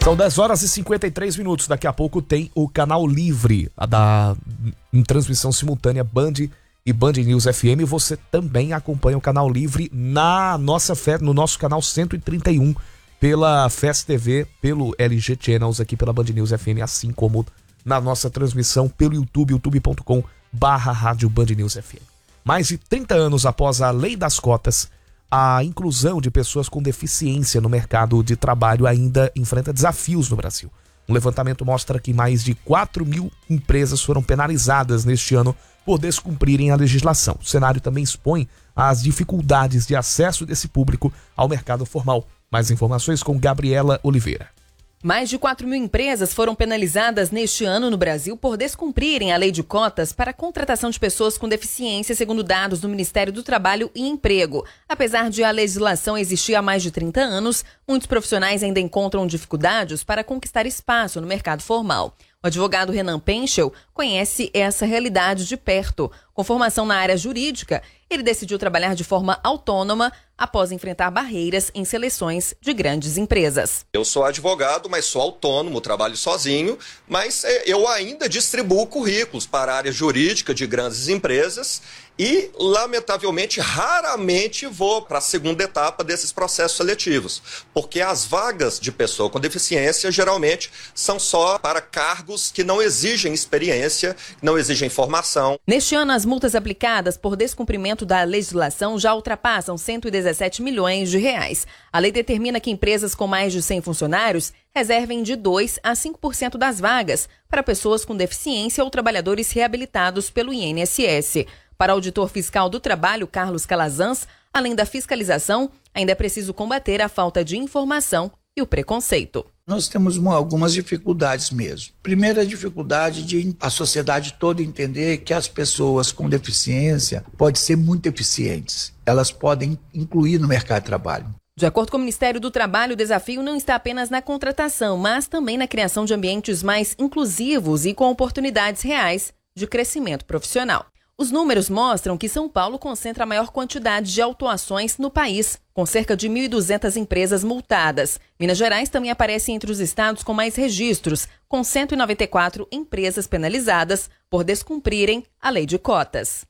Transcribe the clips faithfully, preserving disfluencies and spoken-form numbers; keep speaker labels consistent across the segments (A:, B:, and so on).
A: São dez horas e cinquenta e três minutos. Daqui a pouco tem o Canal Livre, a da, em transmissão simultânea Band e Band News F M. Você também acompanha o Canal Livre na nossa fe... no nosso canal cento e trinta e um, pela F E S T V, pelo L G Channels, aqui pela Band News F M, assim como na nossa transmissão pelo YouTube, youtube ponto com barra rádio Band News F M. Mais de trinta anos após a lei das cotas, a inclusão de pessoas com deficiência no mercado de trabalho ainda enfrenta desafios no Brasil. Um levantamento mostra que mais de quatro mil empresas foram penalizadas neste ano por descumprirem a legislação. O cenário também expõe as dificuldades de acesso desse público ao mercado formal. Mais informações com Gabriela Oliveira.
B: Mais de quatro mil empresas foram penalizadas neste ano no Brasil por descumprirem a lei de cotas para a contratação de pessoas com deficiência, segundo dados do Ministério do Trabalho e Emprego. Apesar de a legislação existir há mais de trinta anos, muitos profissionais ainda encontram dificuldades para conquistar espaço no mercado formal. O advogado Renan Penchel conhece essa realidade de perto. Com formação na área jurídica, ele decidiu trabalhar de forma autônoma após enfrentar barreiras em seleções de grandes empresas.
C: Eu sou advogado, mas sou autônomo, trabalho sozinho, mas eu ainda distribuo currículos para a área jurídica de grandes empresas e, lamentavelmente, raramente vou para a segunda etapa desses processos seletivos, porque as vagas de pessoa com deficiência geralmente são só para cargos que não exigem experiência, não exigem formação.
B: Neste ano, as multas aplicadas por descumprimento da legislação já ultrapassam cento e dezessete milhões de reais. A lei determina que empresas com mais de cem funcionários reservem de dois a cinco por cento das vagas para pessoas com deficiência ou trabalhadores reabilitados pelo I N S S. Para o auditor fiscal do trabalho, Carlos Calazans, além da fiscalização, ainda é preciso combater a falta de informação e o preconceito.
D: Nós temos uma, algumas dificuldades mesmo. Primeira dificuldade de a sociedade toda entender que as pessoas com deficiência podem ser muito eficientes. Elas podem incluir no mercado de trabalho.
B: De acordo com o Ministério do Trabalho, o desafio não está apenas na contratação, mas também na criação de ambientes mais inclusivos e com oportunidades reais de crescimento profissional. Os números mostram que São Paulo concentra a maior quantidade de autuações no país, com cerca de mil e duzentas empresas multadas. Minas Gerais também aparece entre os estados com mais registros, com cento e noventa e quatro empresas penalizadas por descumprirem a lei de cotas.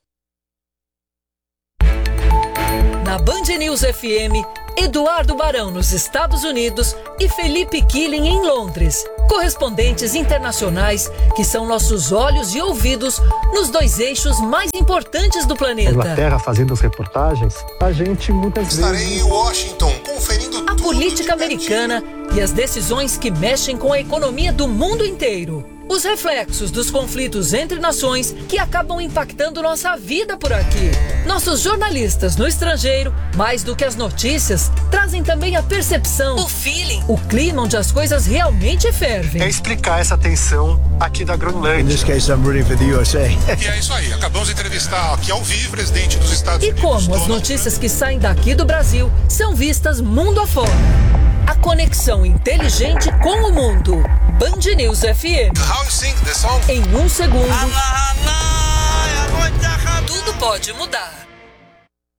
E: Na Band News F M, Eduardo Barão nos Estados Unidos e Felipe Killing em Londres. Correspondentes internacionais que são nossos olhos e ouvidos nos dois eixos mais importantes do planeta.
F: Inglaterra fazendo as reportagens, a gente muitas vezes...
G: Estarei em Washington conferindo
E: a política americana e as decisões que mexem com a economia do mundo inteiro. Os reflexos dos conflitos entre nações que acabam impactando nossa vida por aqui. Nossos jornalistas no estrangeiro, mais do que as notícias, trazem também a percepção, o feeling, o clima onde as coisas realmente fervem.
F: É explicar essa tensão aqui da Groenlândia.
H: In this case, I'm rooting for the U S A.
G: E é isso aí, acabamos de entrevistar aqui ao vivo o presidente dos Estados
E: e
G: Unidos.
E: E como as notícias que saem daqui do Brasil são vistas mundo afora. A conexão inteligente com o mundo. Band News F M.
G: How you sing the song?
E: Em um segundo, tudo pode mudar.